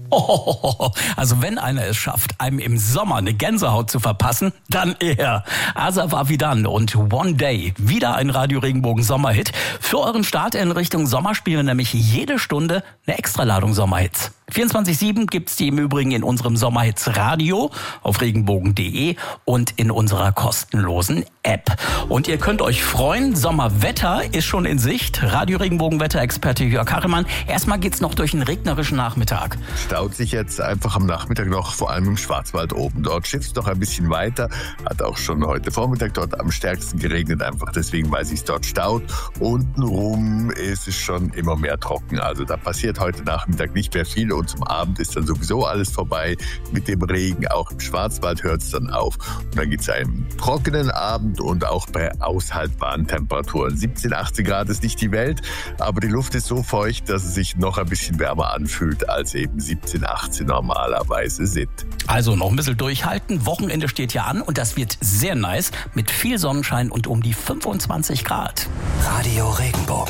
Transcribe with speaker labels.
Speaker 1: Also wenn einer es schafft, einem im Sommer eine Gänsehaut zu verpassen, dann er. Asaf Avidan und One Day. Wieder ein Radio Regenbogen Sommerhit. Für euren Start in Richtung Sommer spielen wir nämlich jede Stunde eine Extraladung Sommerhits. 24/7 gibt's die im Übrigen in unserem Sommerhits Radio auf regenbogen.de und in unserer kostenlosen App. Und ihr könnt euch freuen, Sommerwetter ist schon in Sicht. Radio Regenbogen Wetterexperte Jörg Harremann. Erstmal geht's noch durch einen regnerischen Nachmittag.
Speaker 2: Staut sich jetzt einfach am Nachmittag noch, vor allem im Schwarzwald oben. Dort schifft es noch ein bisschen weiter. Hat auch schon heute Vormittag dort am stärksten geregnet, einfach deswegen, weil sich dort staut. Untenrum ist es schon immer mehr trocken. Also da passiert heute Nachmittag nicht mehr viel und zum Abend ist dann sowieso alles vorbei mit dem Regen. Auch im Schwarzwald hört es dann auf. Und dann gibt es einen trockenen Abend und auch bei aushaltbaren Temperaturen. 17, 18 Grad ist nicht die Welt, aber die Luft ist so feucht, dass es sich noch ein bisschen wärmer anfühlt, als eben 17, 18 normalerweise sind.
Speaker 1: Also noch ein bisschen durchhalten. Wochenende steht ja an und das wird sehr nice mit viel Sonnenschein und um die 25 Grad.
Speaker 3: Radio Regenbogen.